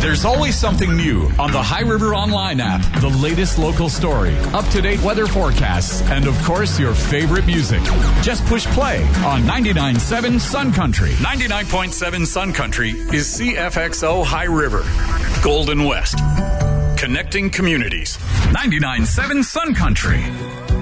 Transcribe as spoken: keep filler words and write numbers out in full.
There's always something new on the High River Online app. The latest local story, up-to-date weather forecasts, and of course, your favorite music. Just push play on ninety-nine point seven Sun Country. ninety-nine point seven Sun Country is C F X O High River, Golden West. Connecting communities. ninety-nine point seven Sun Country.